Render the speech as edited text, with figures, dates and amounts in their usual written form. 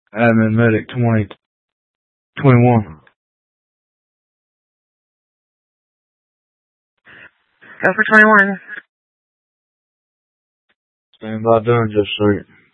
Admin Medic 2021. Go for 21. Stand by done, just so